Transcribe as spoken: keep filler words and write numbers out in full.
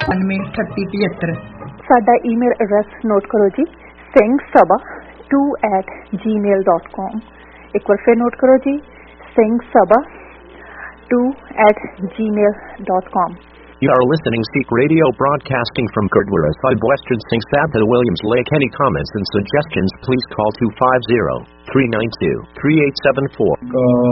ninety thirty seventy-five. ਸਾਡਾ email address note ਕਰੋ ਜੀ Singh Sabha two at gmail dot com. ਇੱਕ ਵਾਰ ਫਿਰ ਨੋਟ ਕਰੋ ਜੀ Singh Sabha two at gmail dot com. You are listening Sikh Radio broadcasting from Gurdwara Sahib Western Singh Sabha Williams Lake. Any comments and suggestions please call two five zero, three nine two, three eight seven four.